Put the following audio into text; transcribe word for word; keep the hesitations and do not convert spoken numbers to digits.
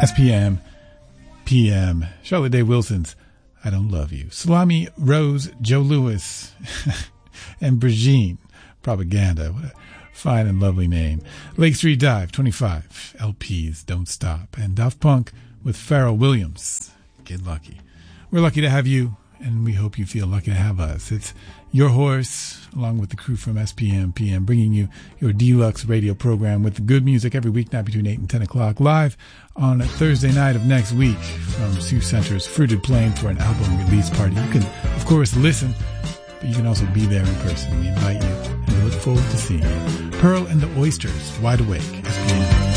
S P M, P M, Charlotte Day Wilson's I Don't Love You, Salami Rose, Joe Lewis, and Brigitte Propaganda. What a fine and lovely name. Lake Street Dive, twenty-five, L Ps, Don't Stop, and Daft Punk with Pharrell Williams, Get Lucky. We're lucky to have you, and we hope you feel lucky to have us. It's Your Horse, along with the crew from S P M, P M, bringing you your deluxe radio program with the good music every weeknight between eight and ten o'clock, live on Thursday night of next week from Sioux Center's Fruited Plain for an album release party. You can, of course, listen, but you can also be there in person. We invite you, and we look forward to seeing you. Pearl and the Oysters, Wide Awake, S P M.